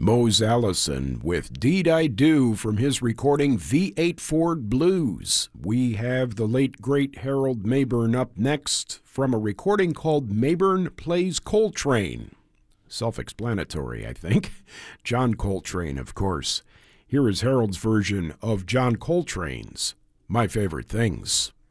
Mose Allison with Deed I Do from his recording V8 Ford Blues. We have the late, great Harold Mabern up next from a recording called Mabern Plays Coltrane. Self-explanatory, I think. John Coltrane, of course. Here is Harold's version of John Coltrane's My Favorite Things.